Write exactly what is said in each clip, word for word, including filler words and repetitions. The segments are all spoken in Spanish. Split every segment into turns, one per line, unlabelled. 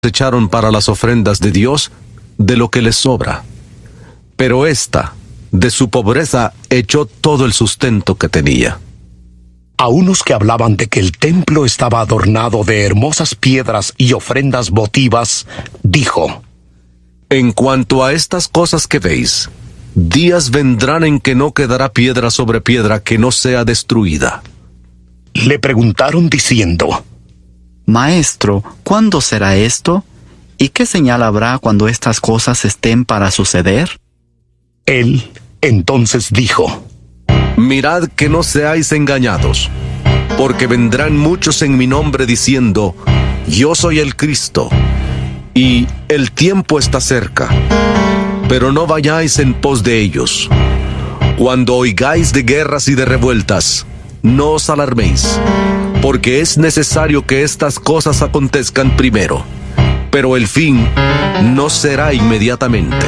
echaron para las ofrendas de Dios de lo que les sobra. Pero ésta, de su pobreza, echó todo el sustento que tenía.
A unos que hablaban de que el templo estaba adornado de hermosas piedras y ofrendas votivas, dijo:
En cuanto a estas cosas que veis, días vendrán en que no quedará piedra sobre piedra que no sea destruida.
Le preguntaron diciendo:
Maestro, ¿cuándo será esto? ¿Y qué señal habrá cuando estas cosas estén para suceder?
Él entonces dijo:
Mirad que no seáis engañados, porque vendrán muchos en mi nombre diciendo: Yo soy el Cristo, y el tiempo está cerca. Pero no vayáis en pos de ellos. Cuando oigáis de guerras y de revueltas, no os alarméis, porque es necesario que estas cosas acontezcan primero, pero el fin no será inmediatamente.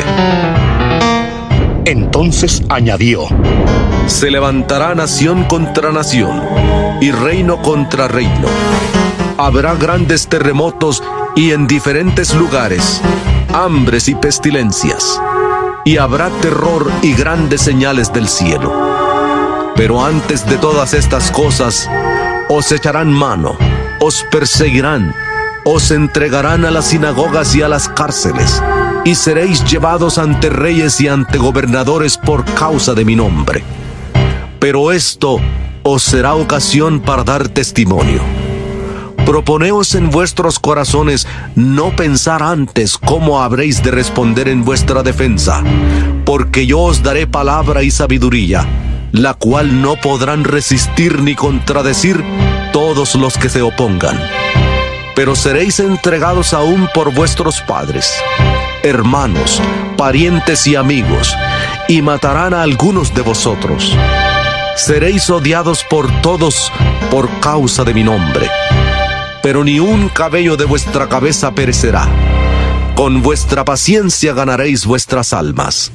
Entonces añadió:
Se levantará nación contra nación, y reino contra reino. Habrá grandes terremotos y en diferentes lugares, hambres y pestilencias. Y habrá terror y grandes señales del cielo. Pero antes de todas estas cosas, os echarán mano, os perseguirán, os entregarán a las sinagogas y a las cárceles, y seréis llevados ante reyes y ante gobernadores por causa de mi nombre. Pero esto os será ocasión para dar testimonio. Proponeos en vuestros corazones no pensar antes cómo habréis de responder en vuestra defensa, porque yo os daré palabra y sabiduría, la cual no podrán resistir ni contradecir todos los que se opongan. Pero seréis entregados aún por vuestros padres, hermanos, parientes y amigos, y matarán a algunos de vosotros. Seréis odiados por todos por causa de mi nombre. Pero ni un cabello de vuestra cabeza perecerá. Con vuestra paciencia ganaréis vuestras almas.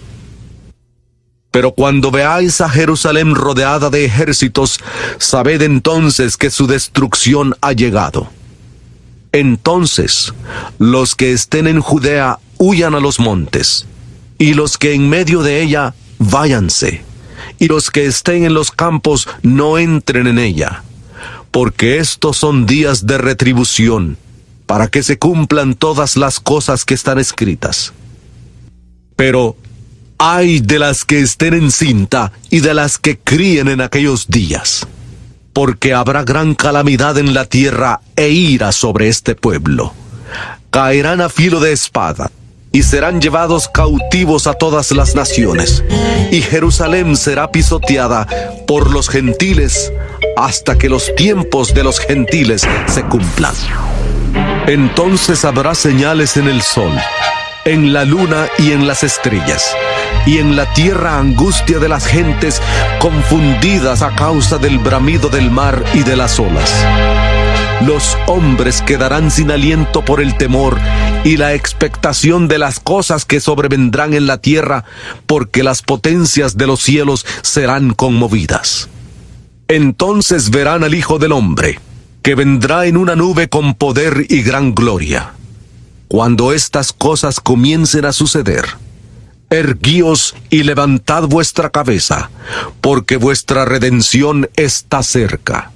Pero cuando veáis a Jerusalén rodeada de ejércitos, sabed entonces que su destrucción ha llegado. Entonces, los que estén en Judea huyan a los montes, y los que en medio de ella váyanse, y los que estén en los campos no entren en ella, porque estos son días de retribución, para que se cumplan todas las cosas que están escritas. Pero ay de las que estén encinta y de las que críen en aquellos días, porque habrá gran calamidad en la tierra e ira sobre este pueblo. Caerán a filo de espada, y serán llevados cautivos a todas las naciones, y Jerusalén será pisoteada por los gentiles hasta que los tiempos de los gentiles se cumplan. Entonces habrá señales en el sol, en la luna y en las estrellas, y en la tierra angustia de las gentes confundidas a causa del bramido del mar y de las olas. Los hombres quedarán sin aliento por el temor y la expectación de las cosas que sobrevendrán en la tierra, porque las potencias de los cielos serán conmovidas. Entonces verán al Hijo del Hombre, que vendrá en una nube con poder y gran gloria. Cuando estas cosas comiencen a suceder, erguíos y levantad vuestra cabeza, porque vuestra redención está cerca.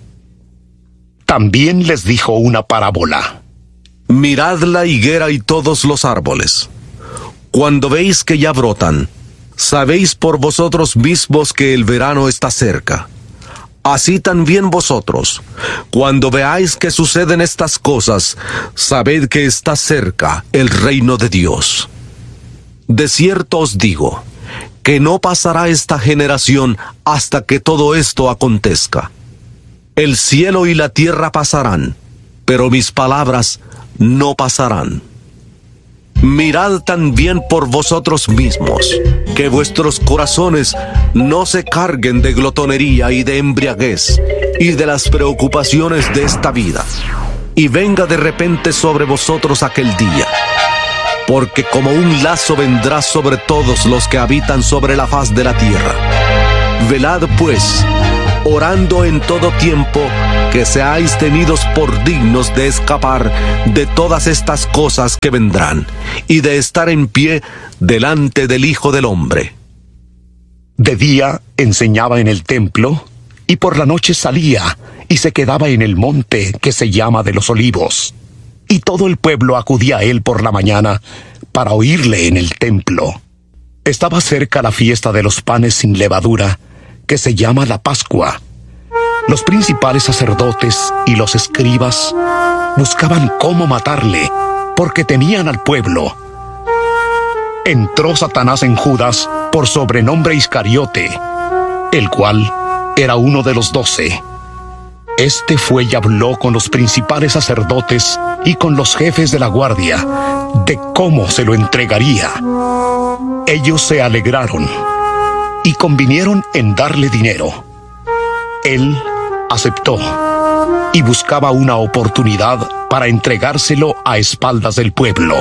También les dijo una parábola:
Mirad la higuera y todos los árboles. Cuando veis que ya brotan, sabéis por vosotros mismos que el verano está cerca. Así también vosotros, cuando veáis que suceden estas cosas, sabed que está cerca el reino de Dios. De cierto os digo, que no pasará esta generación hasta que todo esto acontezca. El cielo y la tierra pasarán, pero mis palabras no pasarán. Mirad también por vosotros mismos, que vuestros corazones no se carguen de glotonería y de embriaguez, y de las preocupaciones de esta vida, y venga de repente sobre vosotros aquel día. Porque como un lazo vendrá sobre todos los que habitan sobre la faz de la tierra. Velad pues, orando en todo tiempo que seáis tenidos por dignos de escapar de todas estas cosas que vendrán, y de estar en pie delante del Hijo del Hombre.
De día enseñaba en el templo, y por la noche salía y se quedaba en el monte que se llama de los Olivos. Y todo el pueblo acudía a él por la mañana para oírle en el templo. Estaba cerca la fiesta de los panes sin levadura, que se llama la Pascua. Los principales sacerdotes y los escribas buscaban cómo matarle, porque temían al pueblo. Entró Satanás en Judas, por sobrenombre Iscariote, el cual era uno de los doce. Este fue y habló con los principales sacerdotes y con los jefes de la guardia de cómo se lo entregaría. Ellos se alegraron y convinieron en darle dinero. Él aceptó y buscaba una oportunidad para entregárselo a espaldas del pueblo.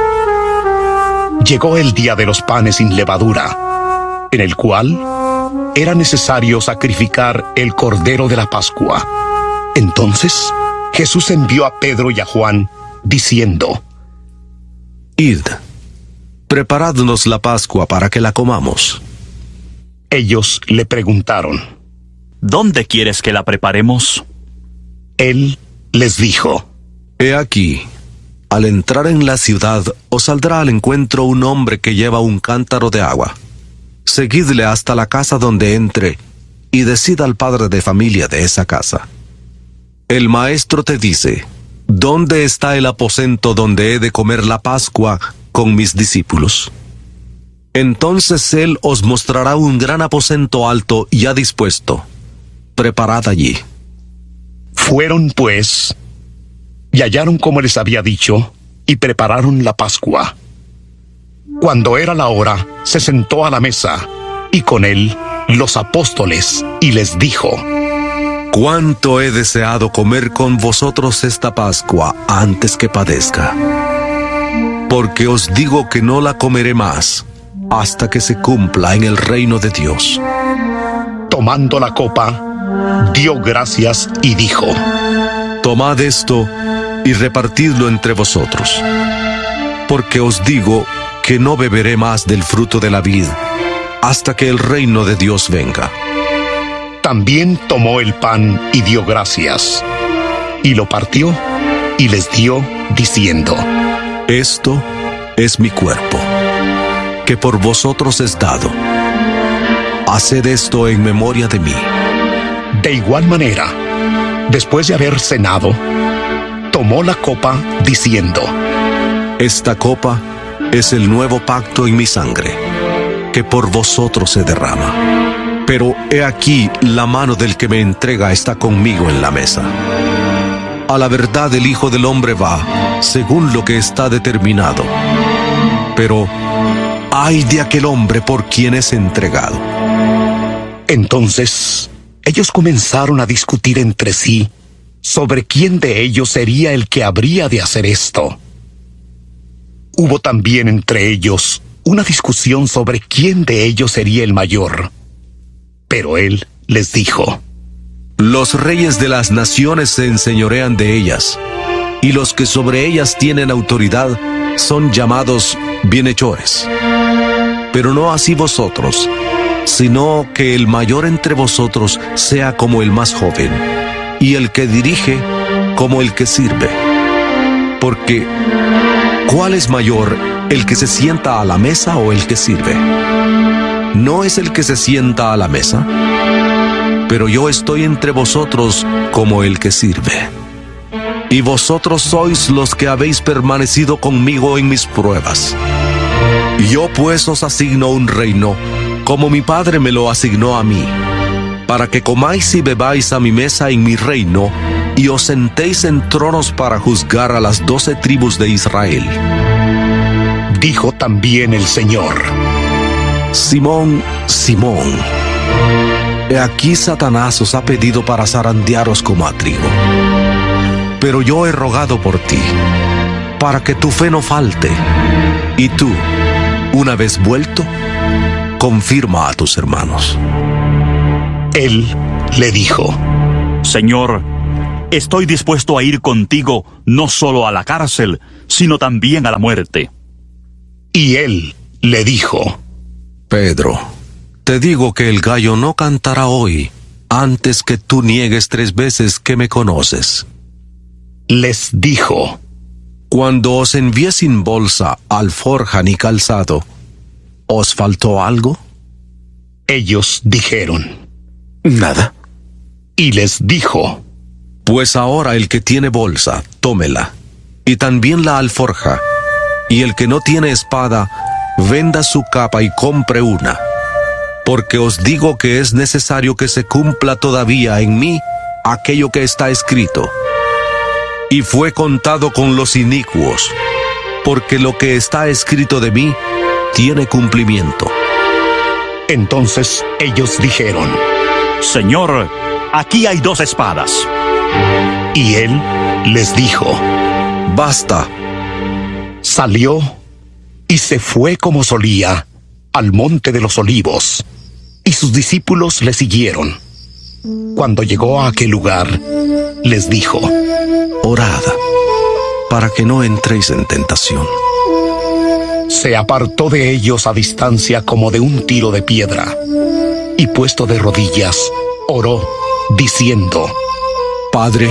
Llegó el día de los panes sin levadura, en el cual era necesario sacrificar el cordero de la Pascua. Entonces Jesús envió a Pedro y a Juan, diciendo:
Id, preparadnos la Pascua para que la comamos.
Ellos le preguntaron:
¿Dónde quieres que la preparemos?
Él les dijo:
He aquí, al entrar en la ciudad os saldrá al encuentro un hombre que lleva un cántaro de agua. Seguidle hasta la casa donde entre, y decid al padre de familia de esa casa: El maestro te dice, ¿dónde está el aposento donde he de comer la Pascua con mis discípulos? Entonces él os mostrará un gran aposento alto ya dispuesto. Preparad allí.
Fueron, pues, y hallaron como les había dicho, y prepararon la Pascua. Cuando era la hora, se sentó a la mesa, y con él los apóstoles, y les dijo:
Cuánto he deseado comer con vosotros esta Pascua antes que padezca. Porque os digo que no la comeré más, hasta que se cumpla en el reino de Dios.
Tomando la copa, dio gracias y dijo:
Tomad esto y repartidlo entre vosotros. Porque os digo que no beberé más del fruto de la vid, hasta que el reino de Dios venga.
También tomó el pan y dio gracias, y lo partió y les dio, diciendo:
Esto es mi cuerpo, que por vosotros es dado. Haced esto en memoria de mí.
De igual manera, después de haber cenado, tomó la copa, diciendo:
Esta copa es el nuevo pacto en mi sangre, que por vosotros se derrama. Pero he aquí la mano del que me entrega está conmigo en la mesa. A la verdad el Hijo del Hombre va, según lo que está determinado. Pero ay de aquel hombre por quien es entregado.
Entonces ellos comenzaron a discutir entre sí sobre quién de ellos sería el que habría de hacer esto. Hubo también entre ellos una discusión sobre quién de ellos sería el mayor. Pero él les dijo:
Los reyes de las naciones se enseñorean de ellas, y los que sobre ellas tienen autoridad son llamados bienhechores. Pero no así vosotros, sino que el mayor entre vosotros sea como el más joven, y el que dirige como el que sirve. Porque, ¿cuál es mayor, el que se sienta a la mesa o el que sirve? ¿No es el que se sienta a la mesa? Pero yo estoy entre vosotros como el que sirve. Y vosotros sois los que habéis permanecido conmigo en mis pruebas. Yo pues os asigno un reino, como mi Padre me lo asignó a mí, para que comáis y bebáis a mi mesa en mi reino, y os sentéis en tronos para juzgar a las doce tribus de Israel.
Dijo también el Señor:
Simón, Simón, he aquí Satanás os ha pedido para zarandearos como a trigo. Pero yo he rogado por ti, para que tu fe no falte, y tú, una vez vuelto, confirma a tus hermanos.
Él le dijo:
Señor, estoy dispuesto a ir contigo no solo a la cárcel, sino también a la muerte.
Y él le dijo:
Pedro, te digo que el gallo no cantará hoy antes que tú niegues tres veces que me conoces.
Les dijo:
Cuando os envié sin bolsa, alforja ni calzado, ¿os faltó algo?
Ellos dijeron:
Nada.
Y les dijo:
Pues ahora el que tiene bolsa, tómela, y también la alforja, y el que no tiene espada, venda su capa y compre una. Porque os digo que es necesario que se cumpla todavía en mí aquello que está escrito. Y fue contado con los inicuos, porque lo que está escrito de mí tiene cumplimiento.
Entonces ellos dijeron:
Señor, aquí hay dos espadas.
Y él les dijo:
Basta.
Salió y se fue como solía al monte de los olivos, y sus discípulos le siguieron. Cuando llegó a aquel lugar, les dijo:
Orad, para que no entréis en tentación.
Se apartó de ellos a distancia como de un tiro de piedra, y puesto de rodillas, oró, diciendo:
Padre,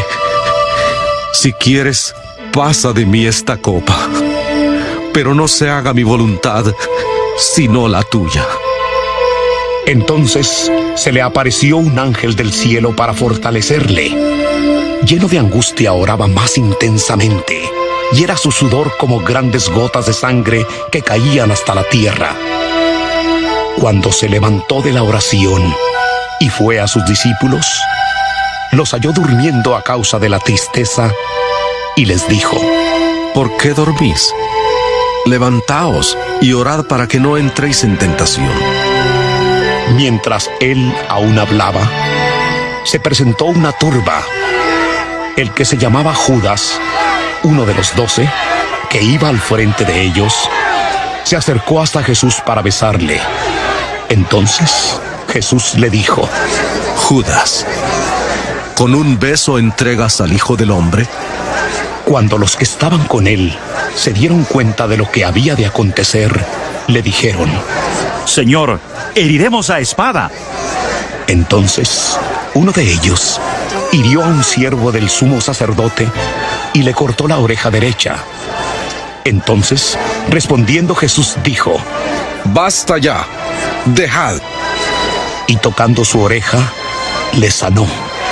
si quieres, pasa de mí esta copa, pero no se haga mi voluntad, sino la tuya.
Entonces se le apareció un ángel del cielo para fortalecerle. Lleno de angustia oraba más intensamente, y era su sudor como grandes gotas de sangre que caían hasta la tierra. Cuando se levantó de la oración y fue a sus discípulos, los halló durmiendo a causa de la tristeza, y les dijo:
¿Por qué dormís? Levantaos y orad para que no entréis en tentación.
Mientras él aún hablaba, se presentó una turba. El que se llamaba Judas, uno de los doce, que iba al frente de ellos, se acercó hasta Jesús para besarle. Entonces Jesús le dijo:
Judas, ¿con un beso entregas al Hijo del Hombre?
Cuando los que estaban con él se dieron cuenta de lo que había de acontecer, le dijeron:
Señor, heriremos a espada.
Entonces uno de ellos hirió a un siervo del sumo sacerdote y le cortó la oreja derecha. Entonces, respondiendo Jesús, dijo:
Basta ya, dejad.
Y tocando su oreja, le sanó.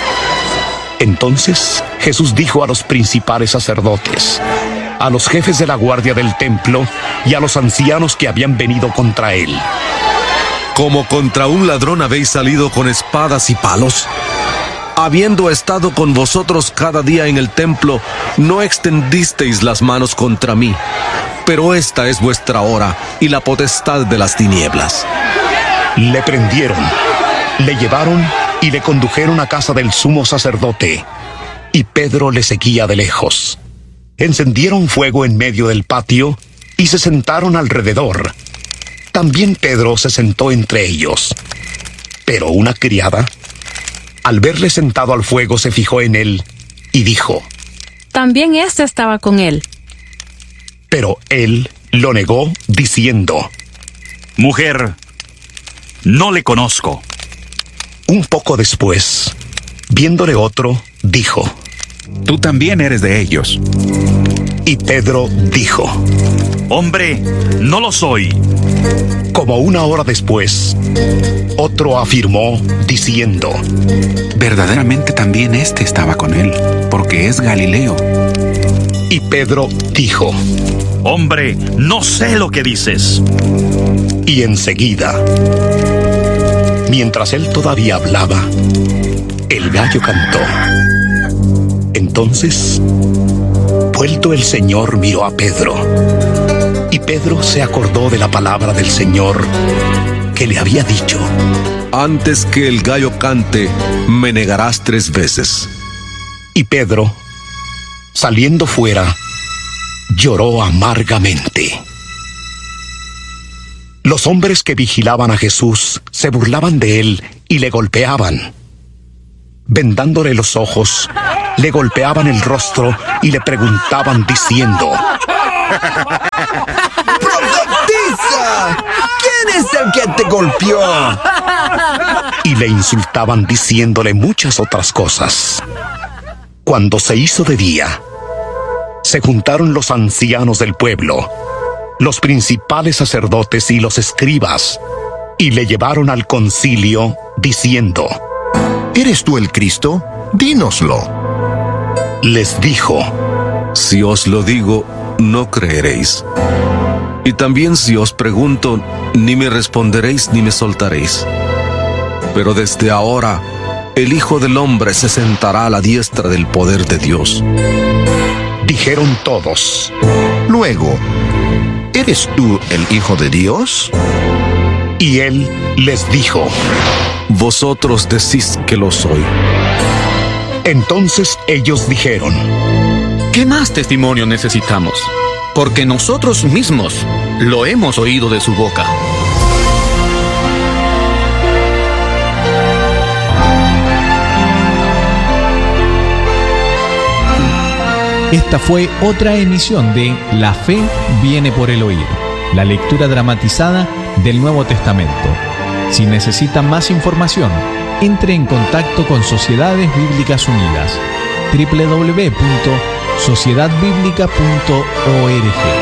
Entonces Jesús dijo a los principales sacerdotes, a los jefes de la guardia del templo y a los ancianos que habían venido contra él:
Como contra un ladrón habéis salido con espadas y palos. Habiendo estado con vosotros cada día en el templo, no extendisteis las manos contra mí. Pero esta es vuestra hora y la potestad de las tinieblas.
Le prendieron, le llevaron y le condujeron a casa del sumo sacerdote, y Pedro le seguía de lejos. Encendieron fuego en medio del patio y se sentaron alrededor. También Pedro se sentó entre ellos. Pero una criada, al verle sentado al fuego, se fijó en él y dijo:
También éste estaba con él.
Pero él lo negó, diciendo:
Mujer, no le conozco.
Un poco después, viéndole otro, dijo:
Tú también eres de ellos.
Y Pedro dijo:
Hombre, no lo soy.
Como una hora después, otro afirmó, diciendo:
Verdaderamente también este estaba con él, porque es Galileo.
Y Pedro dijo:
Hombre, no sé lo que dices.
Y enseguida, mientras él todavía hablaba, el gallo cantó. Entonces, vuelto el Señor, miró a Pedro. Y Pedro se acordó de la palabra del Señor que le había dicho:
Antes que el gallo cante, me negarás tres veces.
Y Pedro, saliendo fuera, lloró amargamente. Los hombres que vigilaban a Jesús se burlaban de él y le golpeaban. vendándole los ojos, le golpeaban el rostro y le preguntaban diciendo:
¡Profetiza! ¿Quién es el que te golpeó?
Y le insultaban diciéndole muchas otras cosas. Cuando se hizo de día, se juntaron los ancianos del pueblo, los principales sacerdotes y los escribas, y le llevaron al concilio diciendo:
¿Eres tú el Cristo? Dínoslo.
Les dijo:
Si os lo digo, no creeréis. Y también si os pregunto, ni me responderéis ni me soltaréis. Pero desde ahora, el Hijo del Hombre se sentará a la diestra del poder de Dios.
Dijeron todos:
Luego, ¿eres tú el Hijo de Dios?
Y él les dijo:
Vosotros decís que lo soy.
Entonces ellos dijeron:
¿Qué más testimonio necesitamos? Porque nosotros mismos lo hemos oído de su boca.
Esta fue otra emisión de La Fe viene por el oír, la lectura dramatizada del Nuevo Testamento. Si necesita más información, entre en contacto con Sociedades Bíblicas Unidas, doble u doble u doble u punto sociedad bíblica punto org.